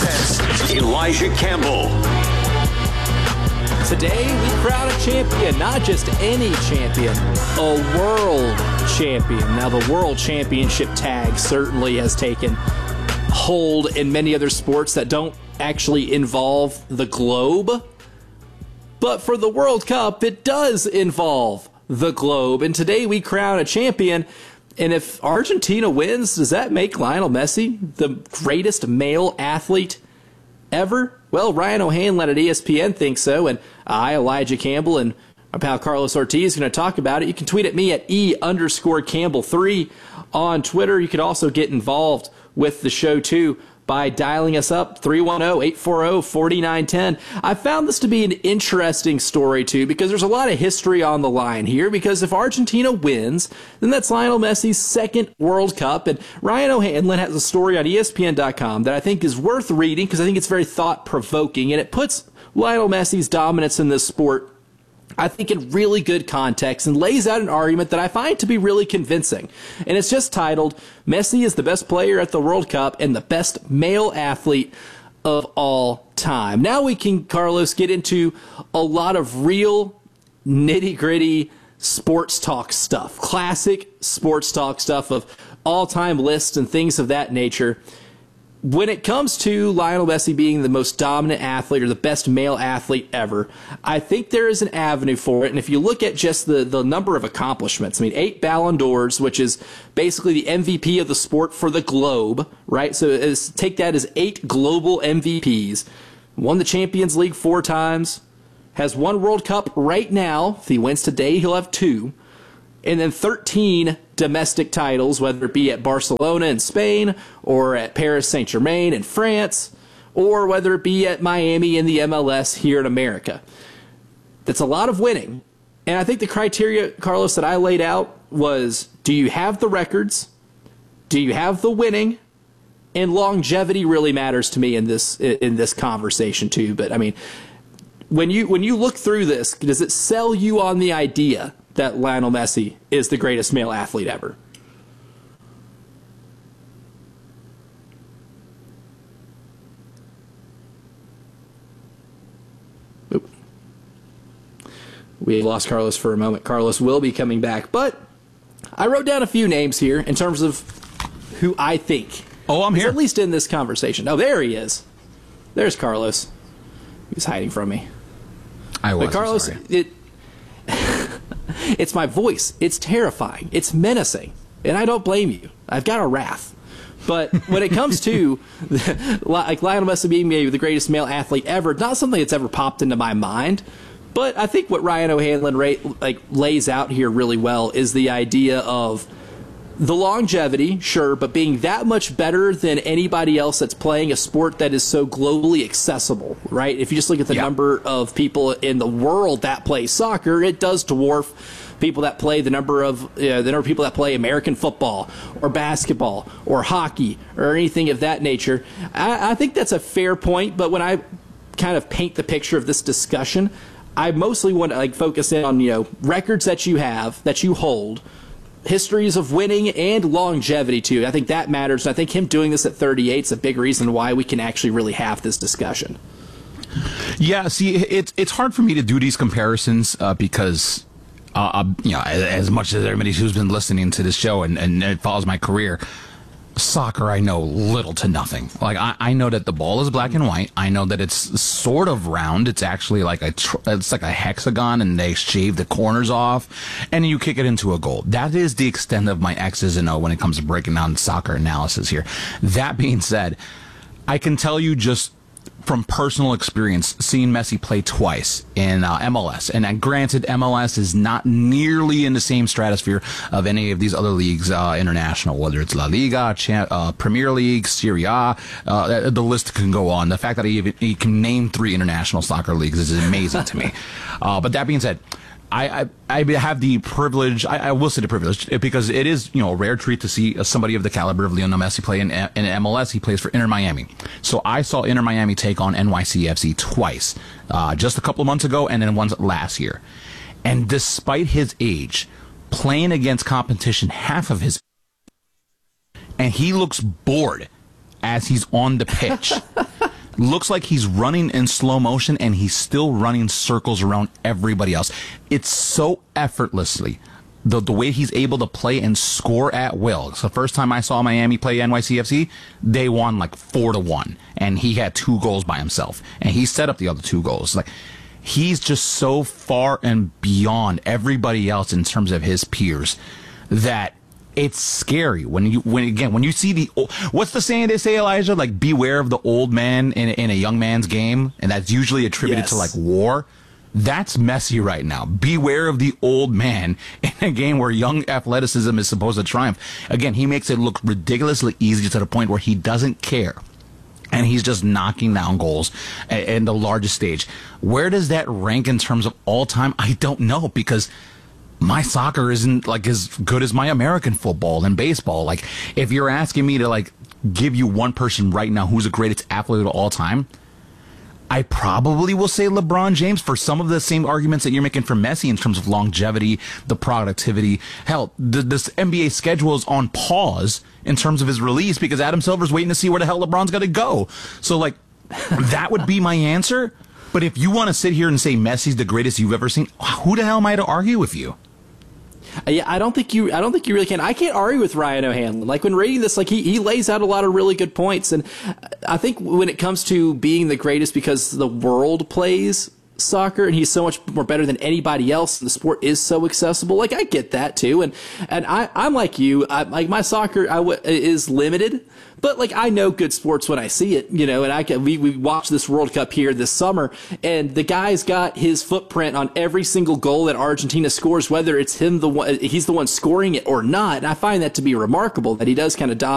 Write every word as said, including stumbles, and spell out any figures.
presents Elijah Campbell. Today, we crown a champion, not just any champion, a world champion. Now, the world championship tag certainly has taken hold in many other sports that don't actually involve the globe. But for the World Cup, it does involve the globe. And today, we crown a champion. And if Argentina wins, does that make Lionel Messi the greatest male athlete ever? Well, Ryan O'Hanlon at E S P N thinks so, and I, Elijah Campbell, and my pal Carlos Ortiz are going to talk about it. You can tweet at me at E underscore Campbell three on Twitter. You can also get involved with the show, too, by dialing us up, three one zero, eight four zero, four nine one zero. I found this to be an interesting story, too, because there's a lot of history on the line here, because if Argentina wins, then that's Lionel Messi's second World Cup, and Ryan O'Hanlon has a story on E S P N dot com that I think is worth reading, because I think it's very thought-provoking, and it puts Lionel Messi's dominance in this sport, I think, in really good context, and lays out an argument that I find to be really convincing. And it's just titled, Messi is the best player at the World Cup and the best male athlete of all time. Now we can, Carlos, get into a lot of real nitty-gritty sports talk stuff, classic sports talk stuff of all-time lists and things of that nature. When it comes to Lionel Messi being the most dominant athlete or the best male athlete ever, I think there is an avenue for it. And if you look at just the, the number of accomplishments, I mean, eight Ballon d'Ors, which is basically the M V P of the sport for the globe, right? So as, take that as eight global M V Ps. Won the Champions League four times, has one World Cup right now. If he wins today, he'll have two. And then thirteen domestic titles, whether it be at Barcelona in Spain or at Paris Saint-Germain in France, or whether it be at Miami in the M L S here in America. That's a lot of winning. And I think the criteria, Carlos, that I laid out was, do you have the records? Do you have the winning? And longevity really matters to me in this in this conversation too. But I mean, when you when you look through this, does it sell you on the idea that Lionel Messi is the greatest male athlete ever? Oop. We lost Carlos for a moment. Carlos will be coming back, but I wrote down a few names here in terms of who I think. Oh, I'm here. At least in this conversation. Oh, there he is. There's Carlos. He was hiding from me. I was. But Carlos, sorry. it. It's my voice. It's terrifying. It's menacing. And I don't blame you. I've got a wrath. But when it comes to like Lionel Messi being maybe the greatest male athlete ever, not something that's ever popped into my mind. But I think what Ryan O'Hanlon like lays out here really well is the idea of the longevity, sure, but being that much better than anybody else that's playing a sport that is so globally accessible, right? If you just look at the yeah. number of people in the world that play soccer, it does dwarf people that play the number of uh, the number of people that play American football or basketball or hockey or anything of that nature. I, I think that's a fair point, but when I kind of paint the picture of this discussion, I mostly want to like focus in on, you know, records that you have, that you hold, histories of winning and longevity too. I think that matters. And I think him doing this at thirty-eight is a big reason why we can actually really have this discussion. Yeah, see, it's it's hard for me to do these comparisons uh, because, uh, you know, as, as much as everybody who's been listening to this show and, and it follows my career, soccer I know little to nothing. Like I, I know that the ball is black and white. I know that it's sort of round. It's actually like a tr- it's like a hexagon, and they shave the corners off, and you kick it into a goal. That is the extent of my X's and O when it comes to breaking down soccer analysis here. That being said, I can tell you just from personal experience, seeing Messi play twice in uh, M L S. And uh, granted, M L S is not nearly in the same stratosphere of any of these other leagues uh, international, whether it's La Liga, Cha- uh, Premier League, Serie A. Uh, the list can go on. The fact that he, even, he can name three international soccer leagues is amazing to me. Uh, but that being said, I, I, I have the privilege, I, I will say the privilege, because it is, you know, a rare treat to see somebody of the caliber of Lionel Messi play in, in M L S. He plays for Inter Miami. So I saw Inter Miami take on N Y C F C twice, uh, just a couple of months ago and then once last year. And despite his age, playing against competition half of his, and he looks bored as he's on the pitch. Looks like he's running in slow motion, and he's still running circles around everybody else. It's so effortlessly. The, the way he's able to play and score at will. It's the first time I saw Miami play N Y C F C, they won like four to one, and he had two goals by himself, and he set up the other two goals. Like, he's just so far and beyond everybody else in terms of his peers that it's scary when you when again when you see the what's the saying they say, Elijah? Like, beware of the old man in in a young man's game, and that's usually attributed Yes. to like war. That's Messi right now. Beware of the old man in a game where young athleticism is supposed to triumph. Again, he makes it look ridiculously easy to the point where he doesn't care. And he's just knocking down goals in the largest stage. Where does that rank in terms of all time? I don't know, because my soccer isn't like as good as my American football and baseball. Like, if you're asking me to like give you one person right now who's the greatest athlete of all time, I probably will say LeBron James for some of the same arguments that you're making for Messi in terms of longevity, the productivity. Hell, the, this N B A schedule is on pause in terms of his release because Adam Silver's waiting to see where the hell LeBron's going to go. So, like, that would be my answer. But if you want to sit here and say Messi's the greatest you've ever seen, who the hell am I to argue with you? Yeah, I don't think you. I don't think you really can. I can't argue with Ryan O'Hanlon. Like, when reading this, like he he lays out a lot of really good points, and I think when it comes to being the greatest because the world plays soccer and he's so much more better than anybody else, and the sport is so accessible. Like, I get that too, and and I I'm like you. I, like, my soccer I w- is limited. But, like, I know good sports when I see it, you know, and I can, we, we watched this World Cup here this summer, and the guy's got his footprint on every single goal that Argentina scores, whether it's him the one, he's the one scoring it or not. And I find that to be remarkable, that he does kind of dominate